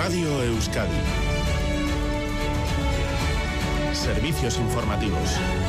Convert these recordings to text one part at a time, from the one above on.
Radio Euskadi. Servicios informativos.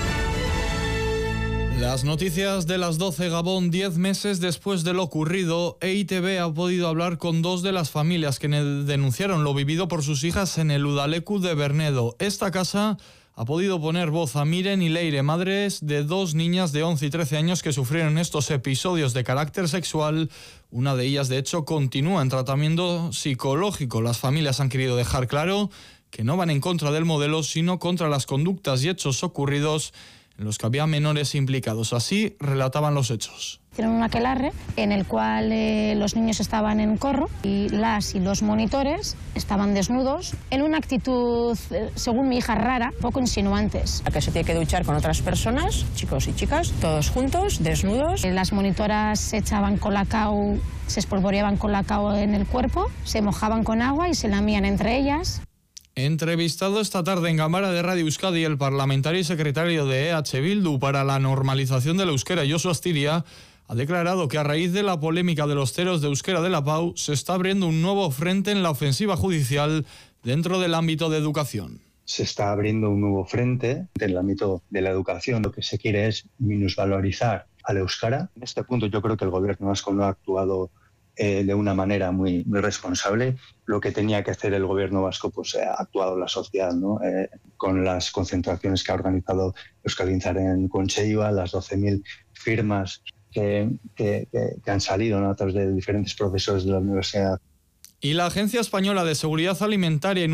Las noticias de las 12, Gabón. 10 meses después de lo ocurrido, EITB ha podido hablar con dos de las familias que denunciaron lo vivido por sus hijas en el Udaleku de Bernedo. Esta casa ha podido poner voz a Miren y Leire, madres de dos niñas de 11 y 13 años que sufrieron estos episodios de carácter sexual. Una de ellas, de hecho, continúa en tratamiento psicológico. Las familias han querido dejar claro que no van en contra del modelo, sino contra las conductas y hechos ocurridos en los que había menores implicados. Así relataban los hechos. Hicieron un aquelarre en el cual los niños estaban en corro y las y los monitores estaban desnudos en una actitud, según mi hija, rara, poco insinuantes. Que se tiene que duchar con otras personas, chicos y chicas, todos juntos, desnudos. Las monitoras se echaban colacao, se espolvoreaban colacao en el cuerpo, se mojaban con agua y se lamían entre ellas. Entrevistado esta tarde en Cámara de Radio Euskadi, el parlamentario y secretario de EH Bildu para la normalización del euskera, Josu Astiria, ha declarado que a raíz de la polémica de los ceros de euskera de la PAU se está abriendo un nuevo frente en la ofensiva judicial dentro del ámbito de educación. Se está abriendo un nuevo frente en el ámbito de la educación. Lo que se quiere es minusvalorizar al euskera. En este punto yo creo que el gobierno vasco no ha actuado de una manera muy responsable. Lo que tenía que hacer el gobierno vasco, pues ha actuado la sociedad, ¿no? Con las concentraciones que ha organizado Euskalgintzaren Kontseiluak, las 12.000 firmas que han salido, ¿no?, a través de diferentes profesores de la universidad. Y la Agencia Española de Seguridad Alimentaria